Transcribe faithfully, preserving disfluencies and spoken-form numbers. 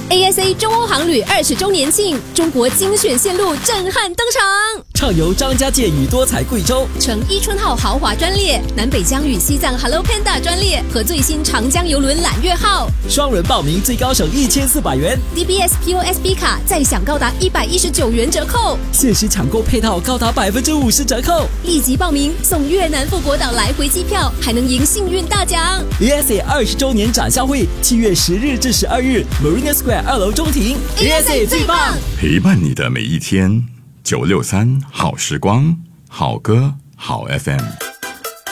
A S A 中欧航旅二十周年庆，中国精选线路震撼登场。 畅游张家界与多彩贵州， 乘伊春号豪华专列，南北疆与西藏 Hello Panda 专列和最新长江邮轮揽月号， 双人报名最高省一千四百元 D B S P O S B 卡再享高达一百一十九元折扣， 限时抢购配套高达百分之五十折扣。 立即报名送越南富国岛来回机票，还能赢幸运大奖。 A S A 二十周年展销会，七月十日至十二日 ，Marina Square 二楼中庭 ，A S A 最棒， 陪伴你的每一天。九六三好时光，好歌好 F M。